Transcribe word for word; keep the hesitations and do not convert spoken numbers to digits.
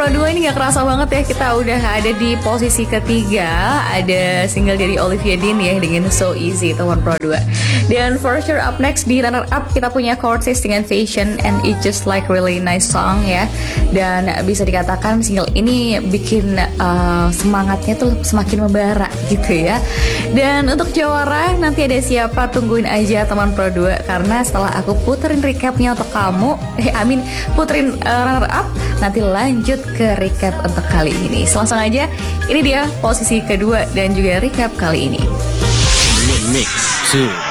Pro dua ini gak kerasa banget ya, kita udah ada di posisi ketiga. Ada single dari Olivia Dean ya dengan So Easy, teman Pro dua. Dan for sure up next di runner up kita punya Courtesy dengan Fashion and It's Just Like Really Nice Song ya. Dan bisa dikatakan single ini bikin uh, semangatnya tuh semakin membara gitu ya. Dan untuk jawara nanti ada siapa, tungguin aja teman Pro dua, karena setelah aku puterin recapnya untuk kamu, eh amin puterin uh, runner up, nanti lanjut ke recap untuk kali ini. Langsung aja, ini dia posisi kedua dan juga recap kali ini. Mix two.